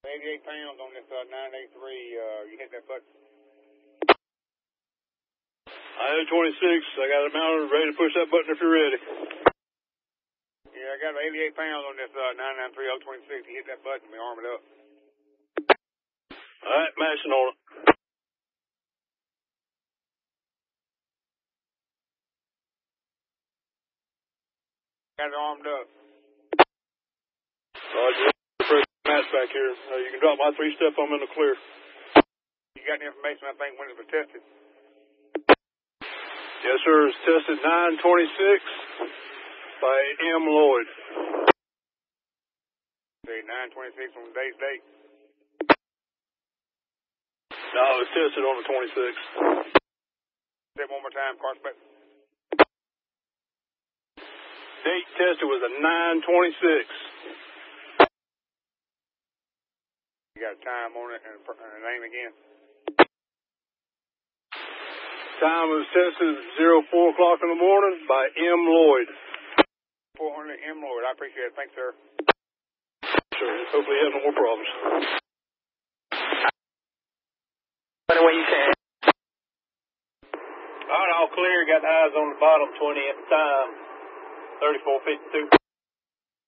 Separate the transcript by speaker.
Speaker 1: 88 pounds on this 983. You hit that button.
Speaker 2: I have 26. I got it mounted, ready to push that button if you're ready.
Speaker 1: Yeah, I got 88 pounds on this 993-026. You hit that button, we arm it up.
Speaker 2: All right, mashing on it.
Speaker 1: Got it armed up.
Speaker 2: Roger. Match back here. You can drop my 3-step. I'm in the clear.
Speaker 1: You got the information, I think, when it was tested?
Speaker 2: Yes, sir. It's tested 926 by M. Lloyd.
Speaker 1: Say 926 on today's date.
Speaker 2: No, it's tested on the 26th.
Speaker 1: Say it one more time, Prospect.
Speaker 2: Date tested was a 926.
Speaker 1: You got a time on it and a name again?
Speaker 2: Time was tested 04 o'clock in the morning by M. Lloyd.
Speaker 1: 400 M. Lloyd. I appreciate it. Thanks, sir.
Speaker 2: Sure. Hopefully you have no more problems.
Speaker 3: When you can.
Speaker 2: All right, all clear. Got the eyes on the bottom, 20 at the time. 3452.